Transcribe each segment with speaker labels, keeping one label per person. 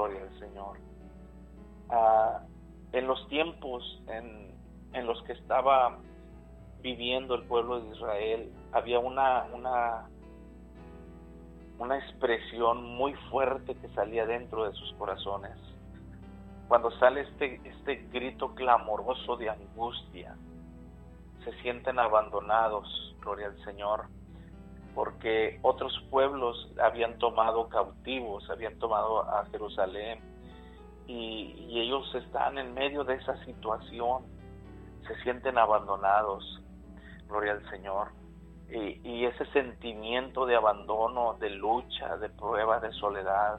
Speaker 1: Gloria al Señor. En los tiempos en los que estaba viviendo el pueblo de Israel, había una expresión muy fuerte que salía dentro de sus corazones. Cuando sale este grito clamoroso de angustia, se sienten abandonados, gloria al Señor, porque otros pueblos habían tomado cautivos, habían tomado a Jerusalén, y ellos están en medio de esa situación, se sienten abandonados, gloria al Señor, y ese sentimiento de abandono, de lucha, de prueba, de soledad,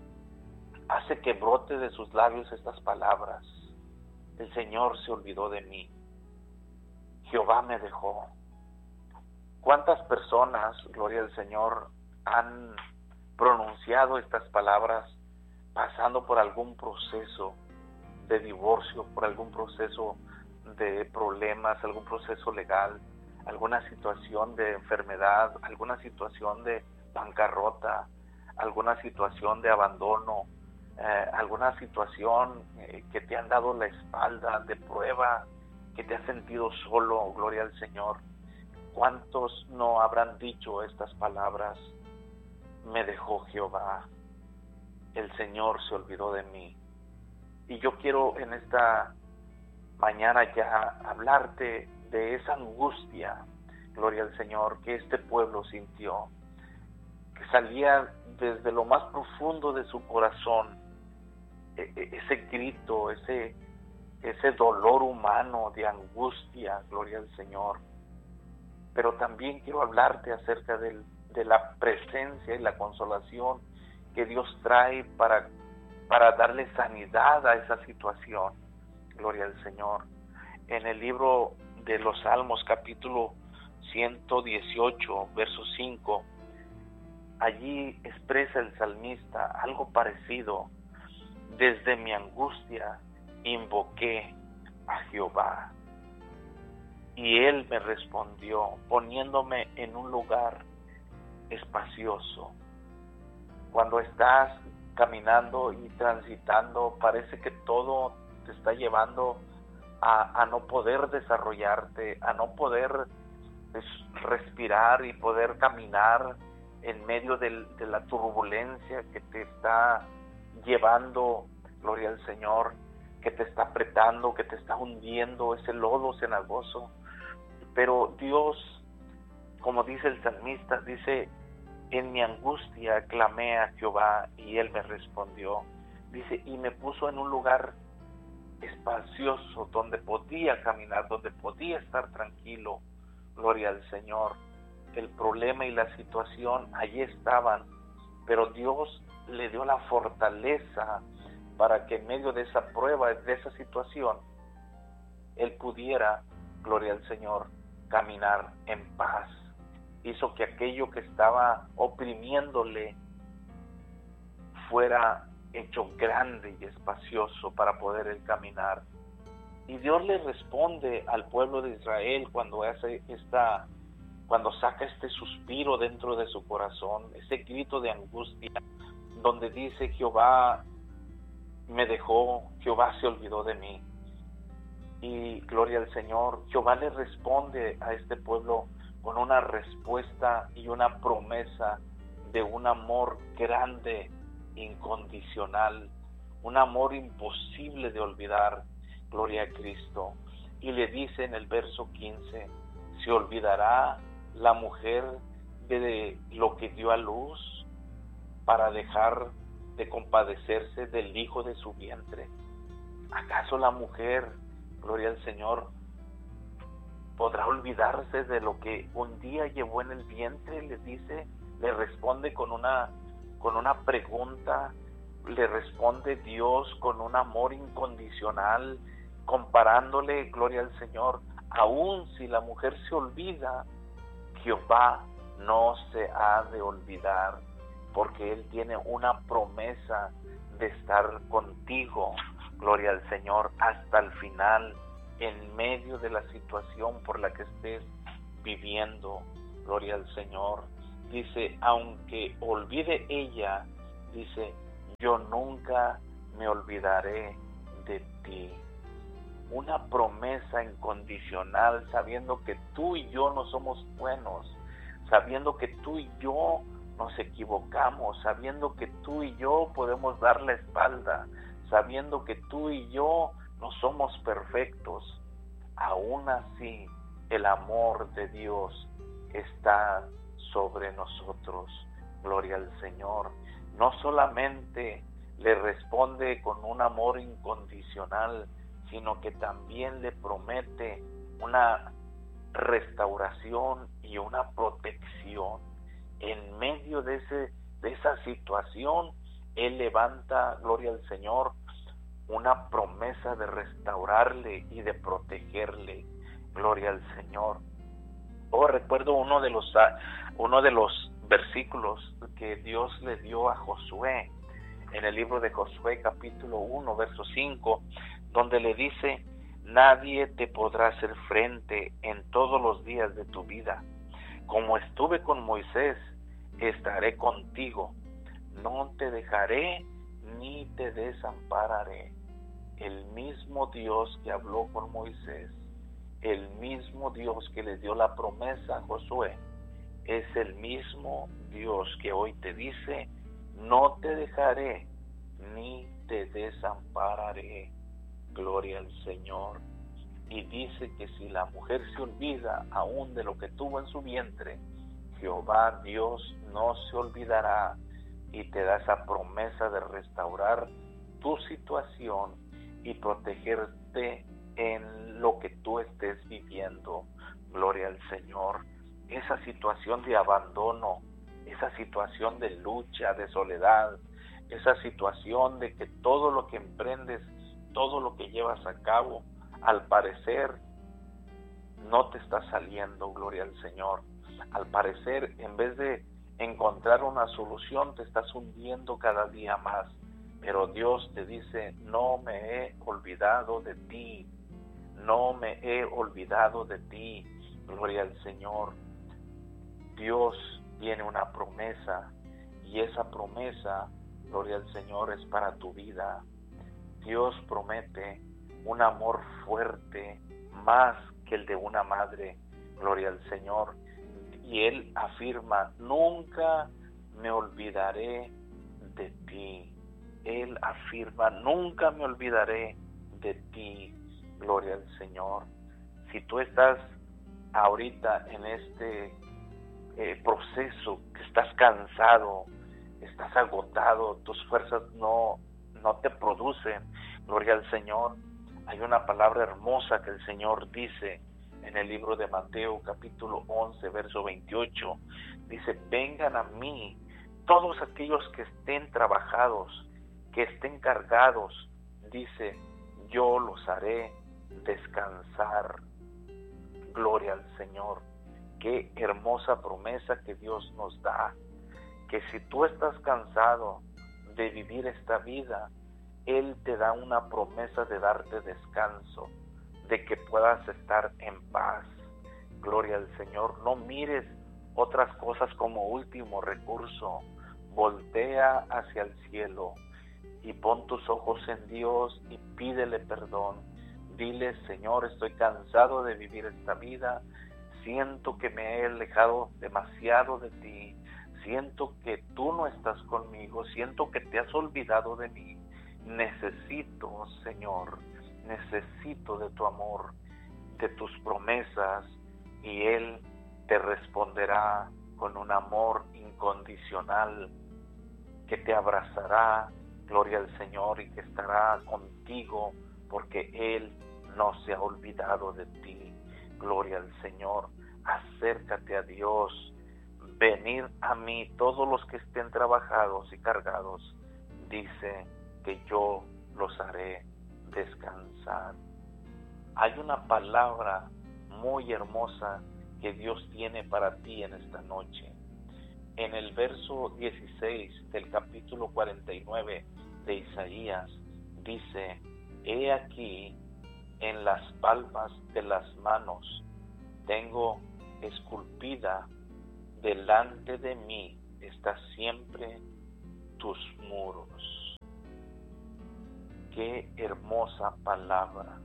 Speaker 1: hace que brote de sus labios estas palabras: el Señor se olvidó de mí, Jehová me dejó. ¿Cuántas personas, gloria al Señor, han pronunciado estas palabras pasando por algún proceso de divorcio, por algún proceso de problemas, algún proceso legal, alguna situación de enfermedad, alguna situación de bancarrota, alguna situación de abandono, alguna situación que te han dado la espalda, de prueba, que te has sentido solo, gloria al Señor? ¿Cuántos no habrán dicho estas palabras? Me dejó Jehová, el Señor se olvidó de mí. Y yo quiero en esta mañana ya hablarte de esa angustia, gloria al Señor, que este pueblo sintió, que salía desde lo más profundo de su corazón, ese grito, ese dolor humano de angustia, gloria al Señor. Pero también quiero hablarte acerca de la presencia y la consolación que Dios trae para darle sanidad a esa situación, gloria al Señor. En el libro de los Salmos, capítulo 118, verso 5, allí expresa el salmista algo parecido: desde mi angustia invoqué a Jehová, y Él me respondió, poniéndome en un lugar espacioso. Cuando estás caminando y transitando, parece que todo te está llevando a no poder desarrollarte, a no poder respirar y poder caminar en medio de la turbulencia que te está llevando, gloria al Señor, que te está apretando, que te está hundiendo, ese lodo cenagoso. Pero Dios, como dice el salmista, dice: en mi angustia clamé a Jehová y Él me respondió. Dice, y me puso en un lugar espacioso donde podía caminar, donde podía estar tranquilo, gloria al Señor. El problema y la situación allí estaban, pero Dios le dio la fortaleza para que en medio de esa prueba, de esa situación, Él pudiera, gloria al Señor, caminar en paz. Hizo que aquello que estaba oprimiéndole fuera hecho grande y espacioso para poder él caminar. Y Dios le responde al pueblo de Israel cuando saca este suspiro dentro de su corazón, ese grito de angustia, donde dice: Jehová me dejó, Jehová se olvidó de mí. Y gloria al Señor, Jehová le responde a este pueblo con una respuesta y una promesa de un amor grande, incondicional, un amor imposible de olvidar, gloria a Cristo. Y le dice en el verso 15: ¿se olvidará la mujer de lo que dio a luz para dejar de compadecerse del hijo de su vientre? ¿Acaso la mujer, gloria al Señor, podrá olvidarse de lo que un día llevó en el vientre? Le responde con una pregunta, le responde Dios con un amor incondicional, comparándole, gloria al Señor, aún si la mujer se olvida, Jehová no se ha de olvidar, porque Él tiene una promesa de estar contigo, gloria al Señor, hasta el final, en medio de la situación por la que estés viviendo, gloria al Señor. Dice, aunque olvide ella, dice, yo nunca me olvidaré de ti. Una promesa incondicional, sabiendo que tú y yo no somos buenos, sabiendo que tú y yo nos equivocamos, sabiendo que tú y yo podemos dar la espalda, sabiendo que tú y yo no somos perfectos. Aún así, el amor de Dios está sobre nosotros. Gloria al Señor. No solamente le responde con un amor incondicional, sino que también le promete una restauración y una protección. En medio de esa situación, Él levanta, gloria al Señor, una promesa de restaurarle y de protegerle. Gloria al Señor. Recuerdo uno de los versículos que Dios le dio a Josué en el libro de Josué capítulo 1 verso 5, donde le dice: nadie te podrá hacer frente en todos los días de tu vida. Como estuve con Moisés, estaré contigo. No te dejaré ni te desampararé. El mismo Dios que habló con Moisés, el mismo Dios que le dio la promesa a Josué, es el mismo Dios que hoy te dice: no te dejaré ni te desampararé. Gloria al Señor. Y dice que si la mujer se olvida aún de lo que tuvo en su vientre, Jehová Dios no se olvidará y te da esa promesa de restaurar tu situación y protegerte en lo que tú estés viviendo. Gloria al Señor. Esa situación de abandono, esa situación de lucha, de soledad, esa situación de que todo lo que emprendes, todo lo que llevas a cabo, al parecer no te está saliendo, gloria al Señor. Al parecer, en vez de encontrar una solución, te estás hundiendo cada día más. Pero Dios te dice: no me he olvidado de ti, no me he olvidado de ti. Gloria al Señor. Dios tiene una promesa, y esa promesa, gloria al Señor, es para tu vida. Dios promete un amor fuerte, más que el de una madre, gloria al Señor. Y Él afirma: nunca me olvidaré de ti. Él afirma: nunca me olvidaré de ti. Gloria al Señor. Si tú estás ahorita en este proceso, que estás cansado, estás agotado, tus fuerzas no te producen, gloria al Señor, hay una palabra hermosa que el Señor dice en el libro de Mateo capítulo 11 verso 28. Dice: vengan a mí todos aquellos que estén trabajados, que estén cargados, dice, yo los haré descansar. Gloria al Señor. Qué hermosa promesa que Dios nos da, que si tú estás cansado de vivir esta vida, Él te da una promesa de darte descanso, de que puedas estar en paz. Gloria al Señor. No mires otras cosas como último recurso. Voltea hacia el cielo y pon tus ojos en Dios y pídele perdón. Dile: Señor, estoy cansado de vivir esta vida. Siento que me he alejado demasiado de ti. Siento que tú no estás conmigo. Siento que te has olvidado de mí. Necesito, Señor, necesito de tu amor, de tus promesas, y Él te responderá con un amor incondicional que te abrazará, gloria al Señor, y que estará contigo porque Él no se ha olvidado de ti. Gloria al Señor. Acércate a Dios. Venid a mí todos los que estén trabajados y cargados, dice, que yo los haré descansar. Hay una palabra muy hermosa que Dios tiene para ti en esta noche. En el verso 16 del capítulo 49 de Isaías dice: he aquí, en las palmas de las manos tengo esculpida, delante de mí está siempre tus muros. Qué hermosa palabra.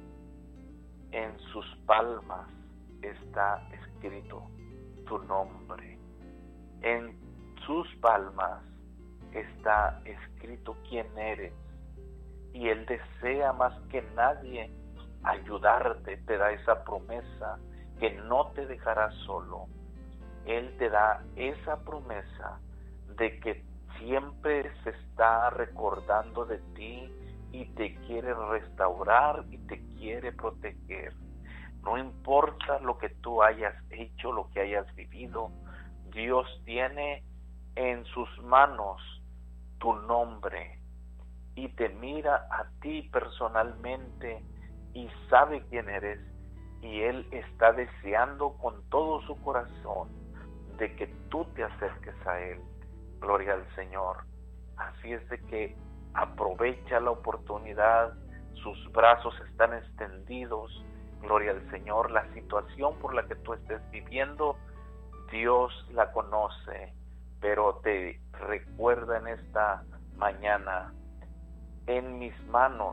Speaker 1: En sus palmas está escrito tu nombre. En sus palmas está escrito quién eres. Y Él desea más que nadie ayudarte. Te da esa promesa que no te dejará solo. Él te da esa promesa de que siempre se está recordando de ti y te quiere restaurar y te quiere proteger. No importa lo que tú hayas hecho, lo que hayas vivido, Dios tiene en sus manos tu nombre y te mira a ti personalmente y sabe quién eres, y Él está deseando con todo su corazón de que tú te acerques a Él. Gloria al Señor. Así es de que aprovecha la oportunidad, sus brazos están extendidos. Gloria al Señor. La situación por la que tú estés viviendo, Dios la conoce, pero te recuerda en esta mañana: en mis manos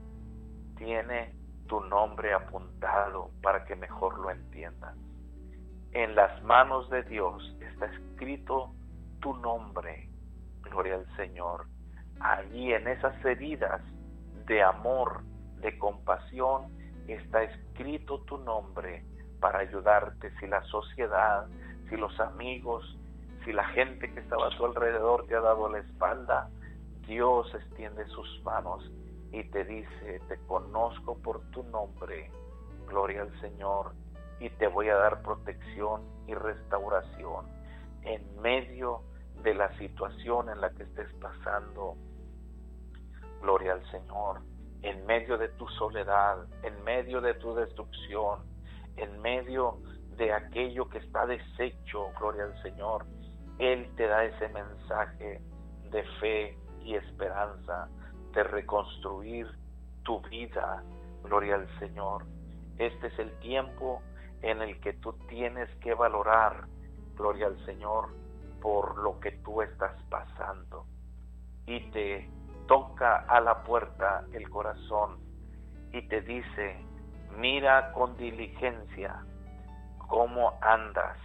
Speaker 1: tiene tu nombre apuntado para que mejor lo entiendas. En las manos de Dios está escrito tu nombre. Gloria al Señor. Allí en esas heridas de amor, de compasión, está escrito tu nombre para ayudarte. Si la sociedad, si los amigos, si la gente que estaba a tu alrededor te ha dado la espalda, Dios extiende sus manos y te dice: te conozco por tu nombre. Gloria al Señor. Y te voy a dar protección y restauración en medio de la situación en la que estés pasando. Gloria al Señor. En medio de tu soledad, en medio de tu destrucción, en medio de aquello que está deshecho, gloria al Señor, Él te da ese mensaje de fe y esperanza, de reconstruir tu vida. Gloria al Señor. Este es el tiempo en el que tú tienes que valorar, gloria al Señor, por lo que tú estás pasando. Y te toca a la puerta el corazón y te dice: mira con diligencia cómo andas,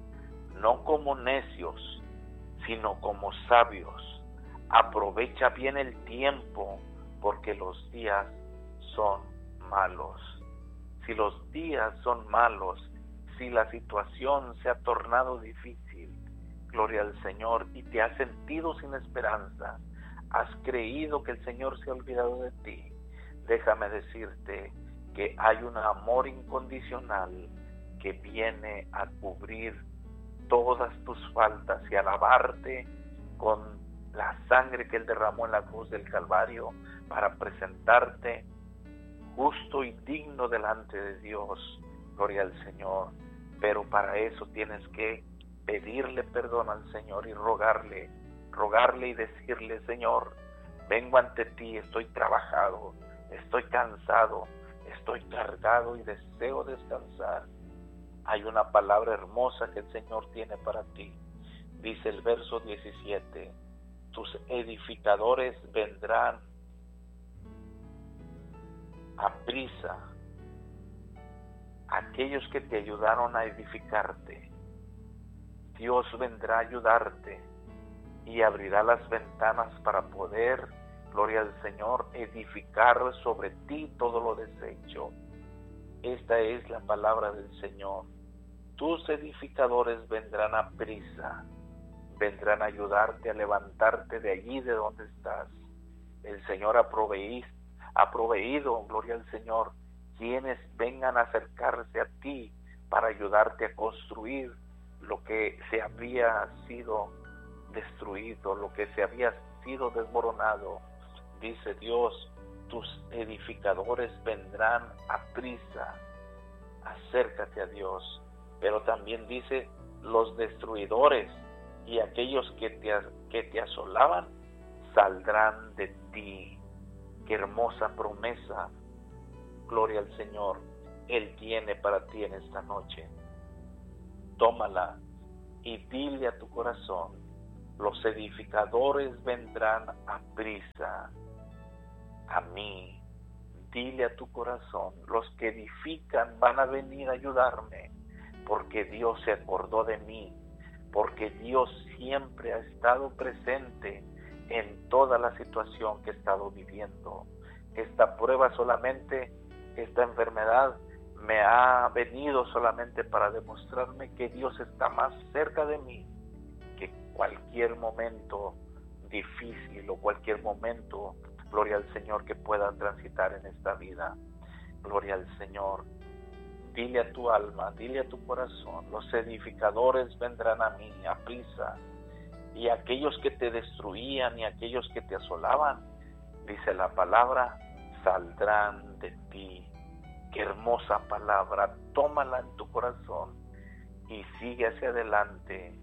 Speaker 1: no como necios, sino como sabios. Aprovecha bien el tiempo, porque los días son malos. Si los días son malos, si la situación se ha tornado difícil, gloria al Señor, y te has sentido sin esperanza, has creído que el Señor se ha olvidado de ti, déjame decirte que hay un amor incondicional que viene a cubrir todas tus faltas y a lavarte con la sangre que Él derramó en la cruz del Calvario para presentarte justo y digno delante de Dios. Gloria al Señor. Pero para eso tienes que pedirle perdón al Señor y rogarle y decirle: Señor, vengo ante ti, estoy trabajado, estoy cansado, estoy cargado y deseo descansar. Hay una palabra hermosa que el Señor tiene para ti. Dice el verso 17: tus edificadores vendrán a prisa, aquellos que te ayudaron a edificarte. Dios vendrá a ayudarte y abrirá las ventanas para poder, gloria al Señor, edificar sobre ti todo lo deshecho. Esta es la palabra del Señor. Tus edificadores vendrán a prisa, vendrán a ayudarte a levantarte de allí de donde estás. El Señor ha proveído, gloria al Señor, quienes vengan a acercarse a ti para ayudarte a construir lo que se había sido destruido, lo que se había sido desmoronado. Dice Dios: tus edificadores vendrán a prisa. Acércate a Dios. Pero también dice: los destruidores y aquellos que te asolaban saldrán de ti. Qué hermosa promesa, gloria al Señor, Él tiene para ti en esta noche. Tómala y dile a tu corazón: los edificadores vendrán a prisa. a mí. Dile a tu corazón, los que edifican van a venir a ayudarme, porque Dios se acordó de mí, porque Dios siempre ha estado presente en toda la situación que he estado viviendo. Esta prueba solamente, esta enfermedad me ha venido solamente para demostrarme que Dios está más cerca de mí que cualquier momento difícil o cualquier momento, gloria al Señor, que pueda transitar en esta vida. Gloria al Señor. Dile a tu alma, dile a tu corazón, los edificadores vendrán a mí a prisa, y aquellos que te destruían y aquellos que te asolaban, dice la palabra, saldrán de ti. Qué hermosa palabra, tómala en tu corazón y sigue hacia adelante.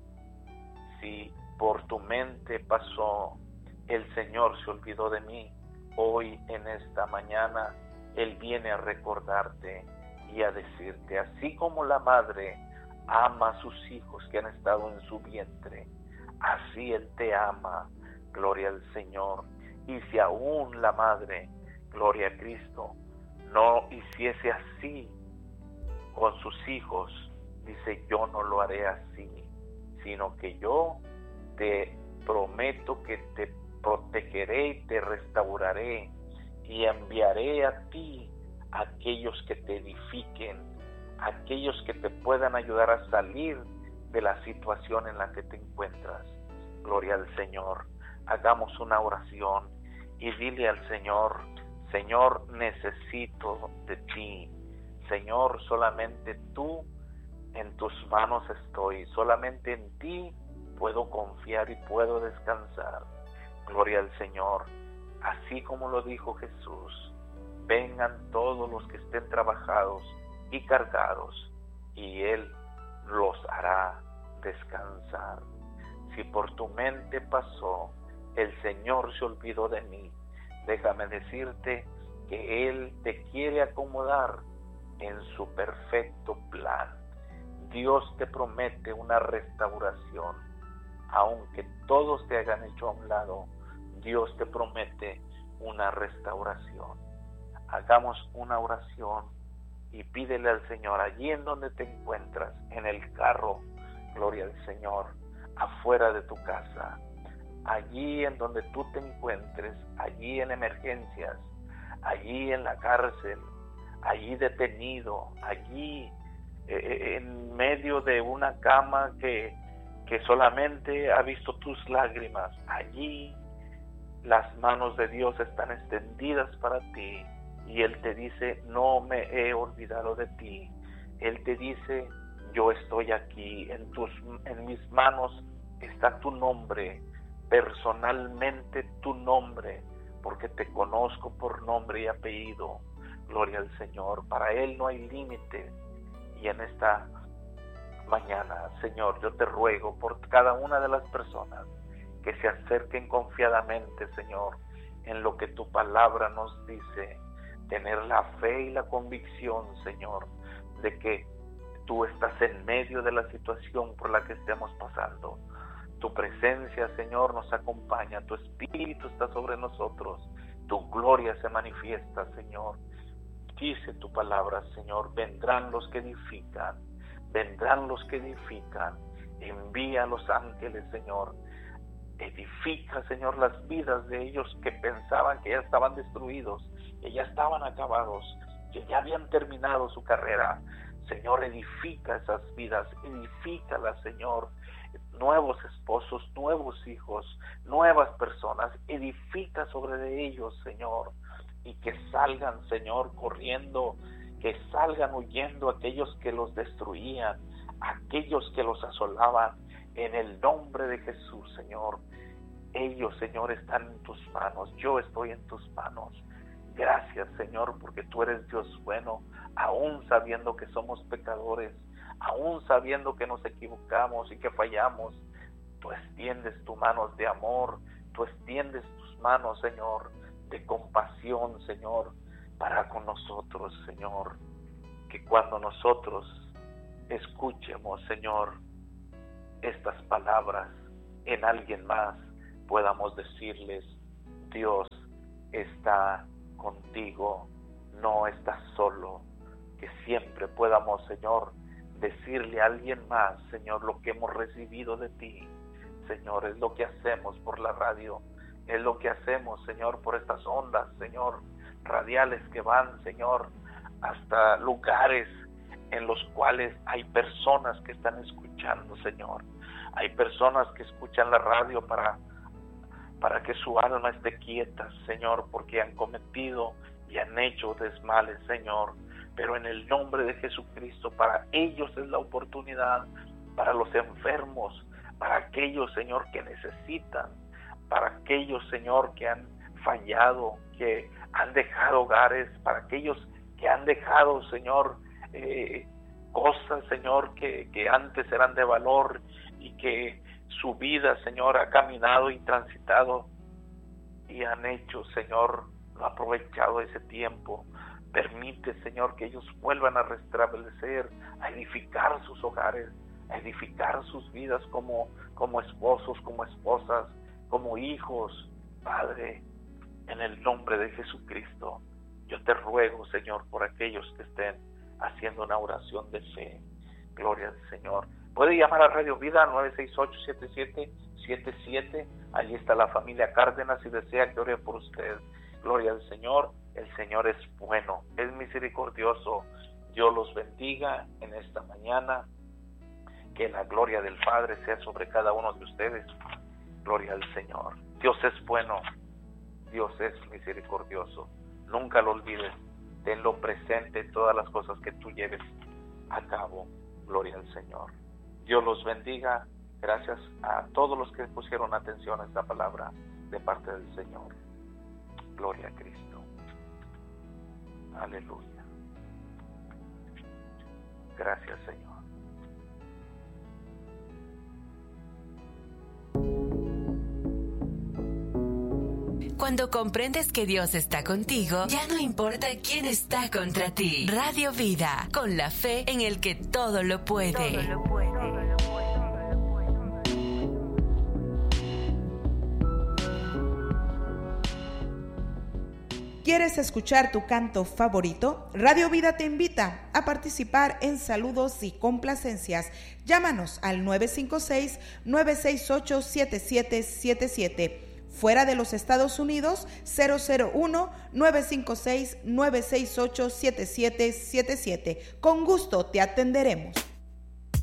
Speaker 1: Si por tu mente pasó, el Señor se olvidó de mí, hoy en esta mañana Él viene a recordarte y a decirte, así como la madre ama a sus hijos que han estado en su vientre, así Él te ama, gloria al Señor. Y si aún la madre, gloria a Cristo, no hiciese así con sus hijos, dice, yo no lo haré así, sino que yo te prometo que te protegeré y te restauraré y enviaré a ti aquellos que te edifiquen, aquellos que te puedan ayudar a salir de la situación en la que te encuentras. Gloria al Señor. Hagamos una oración y dile al Señor, Señor, necesito de ti. Señor, solamente tú, en tus manos estoy, solamente en ti puedo confiar y puedo descansar. Gloria al Señor. Así como lo dijo Jesús, vengan todos los que estén trabajados y cargados, y Él los hará descansar. Si por tu mente pasó, el Señor se olvidó de mí, déjame decirte que Él te quiere acomodar en su perfecto plan. Dios te promete una restauración. Aunque todos te hayan hecho a un lado, Dios te promete una restauración. Hagamos una oración y pídele al Señor, allí en donde te encuentras, en el carro, gloria al Señor, afuera de tu casa, allí en donde tú te encuentres, allí en emergencias, allí en la cárcel, allí detenido, allí en medio de una cama que solamente ha visto tus lágrimas, allí las manos de Dios están extendidas para ti y Él te dice, no me he olvidado de ti. Él te dice, yo estoy aquí, en mis manos está tu nombre, personalmente tu nombre, porque te conozco por nombre y apellido. Gloria al Señor. Para Él no hay límite. Y en esta mañana, Señor, yo te ruego por cada una de las personas que se acerquen confiadamente, Señor, en lo que tu palabra nos dice, tener la fe y la convicción, Señor, de que tú estás en medio de la situación por la que estemos pasando. Tu presencia, Señor, nos acompaña, tu Espíritu está sobre nosotros, tu gloria se manifiesta, Señor. Dice tu palabra, Señor, vendrán los que edifican, vendrán los que edifican. Envía a los ángeles, Señor. Edifica, Señor, las vidas de ellos que pensaban que ya estaban destruidos, que ya estaban acabados, que ya habían terminado su carrera. Señor, edifica esas vidas, edifícalas, Señor. Nuevos esposos, nuevos hijos, nuevas personas, edifica sobre de ellos, Señor. Y que salgan, Señor, corriendo, que salgan huyendo aquellos que los destruían, aquellos que los asolaban, en el nombre de Jesús, Señor. Ellos, Señor, están en tus manos, yo estoy en tus manos. Gracias, Señor, porque tú eres Dios bueno, aún sabiendo que somos pecadores, aún sabiendo que nos equivocamos y que fallamos. Tú extiendes tus manos de amor, tú extiendes tus manos, Señor, de compasión, Señor, para con nosotros, Señor. Que cuando nosotros escuchemos, Señor, estas palabras en alguien más, podamos decirles, Dios está contigo, no estás solo, que siempre podamos, Señor, decirle a alguien más, Señor, lo que hemos recibido de ti. Señor, es lo que hacemos por la radio, es lo que hacemos, Señor, por estas ondas, Señor, radiales que van, Señor, hasta lugares en los cuales hay personas que están escuchando, Señor. Hay personas que escuchan la radio para que su alma esté quieta, Señor, porque han cometido y han hecho desmales, Señor. Pero en el nombre de Jesucristo, para ellos es la oportunidad, para los enfermos, para aquellos, Señor, que necesitan, para aquellos, Señor, que han fallado, que han dejado hogares, para aquellos que han dejado, Señor, cosas, Señor, que antes eran de valor y que su vida, Señor, ha caminado y transitado y han hecho, Señor, no ha aprovechado ese tiempo. Permite, Señor, que ellos vuelvan a restablecer, a edificar sus hogares, a edificar sus vidas como esposos, como esposas, como hijos. Padre, en el nombre de Jesucristo, yo te ruego, Señor, por aquellos que estén haciendo una oración de fe. Gloria al Señor. Puede llamar a Radio Vida 968-7777. Allí está la familia Cárdenas si desea que ore por usted. Gloria al Señor. El Señor es bueno, es misericordioso. Dios los bendiga en esta mañana. Que la gloria del Padre sea sobre cada uno de ustedes. Gloria al Señor. Dios es bueno. Dios es misericordioso. Nunca lo olvides. Tenlo presente en todas las cosas que tú lleves a cabo. Gloria al Señor. Dios los bendiga. Gracias a todos los que pusieron atención a esta palabra de parte del Señor. Gloria a Cristo. Aleluya. Gracias, Señor.
Speaker 2: Cuando comprendes que Dios está contigo, ya no importa quién está contra ti. Radio Vida, con la fe en el que todo lo puede.
Speaker 3: ¿Quieres escuchar tu canto favorito? Radio Vida te invita a participar en saludos y complacencias. Llámanos al 956-968-7777. Fuera de los Estados Unidos, 001-956-968-7777. Con gusto te atenderemos.